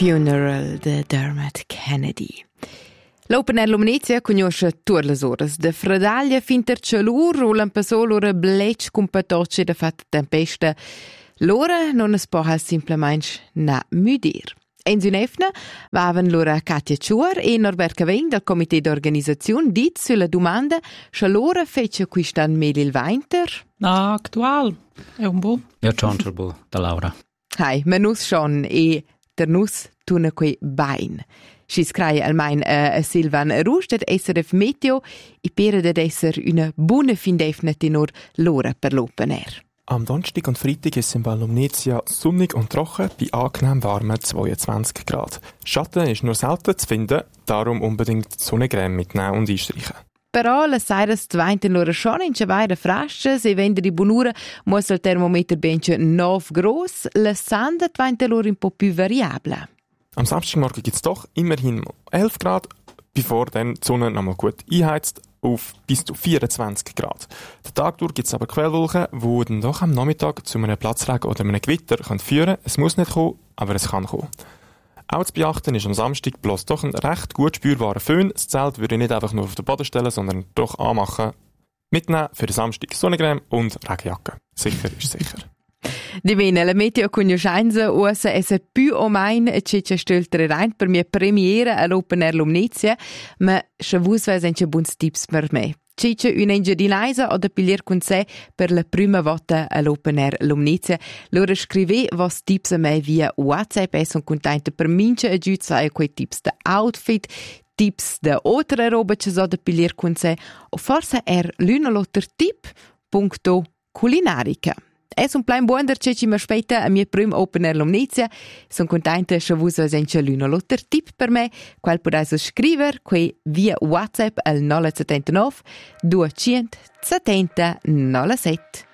Funeral de Dermot Kennedy. L'Open Air Lumnezia conosce tutte le ore. De fredaglia finter celur rulan per solo ora blec con patocce da fatta tempesta. L'ora non es può semplicemente na müdir. In Zunefna vaven l'ora Katja Ciur e Norbert Caveng del Comité d'Organisazione dit sulla domanda se l'ora fece quistan mel il Weinter? Na, aktuell. È un buon. Ja, schon buon, da Laura. Hai, menus schon e der nus tuna quei bain. Si scrai almain a Silvan Rust ed SRF Meteo e pere ed esser una buona fin defna tenor l'ora per l'Open Air. Am Donnerstag und Freitag ist es in Lumnezia sonnig und trocken bei angenehm warmen 22 Grad. Schatten ist nur selten zu finden, darum unbedingt Sonnencreme mitnehmen und einstreichen. Però le seiras dvainten loro schon in cevaira frasches e vende di bunura muss il termometer benche 9 gross, le sanda dvainten loro un po' più variabile. Am Samstagmorgen gibt es doch immerhin 11 Grad, bevor dann die Sonne nochmal gut einheizt auf bis zu 24 Grad. Den Tag durch gibt es aber Quellwolken, die dann doch am Nachmittag zu einem Platzregen oder einem Gewitter führen können. Es muss nicht kommen, aber es kann kommen. Auch zu beachten ist am Samstag bloß doch ein recht gut spürbarer Föhn. Das Zelt würde ich nicht einfach nur auf den Boden stellen, sondern doch anmachen. Mitnehmen für den Samstag Sonnencreme und Regenjacke. Sicher ist sicher. Divina, la meteo conoscenza usa essa più o meno c'è stöltere rein per mia premiera all'Open Air Lumnezia, ma se vus vesence buons tips per me. C'è un'engia di Leisa o da piglier con sé per la prima volta all'Open Air Lumnezia. Loro scrive vos tips a me via WhatsApp e son contenta per mince e giuzza e quei tips da outfit, tips da altra roba che so da piglier con sé o forse l'unolotter tip punto culinarica. Es un plein buon che ci mi aspetta a mia prima Open Air Lumnezia. Sono contenta se vos esence l'unolotter tip per me, qual potete scrivere qui via WhatsApp al 079 270 07.